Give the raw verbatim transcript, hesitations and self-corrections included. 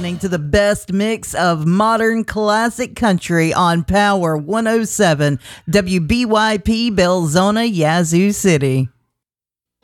listening to the best mix of modern classic country on Power one oh seven W B Y P Belzona, Yazoo City.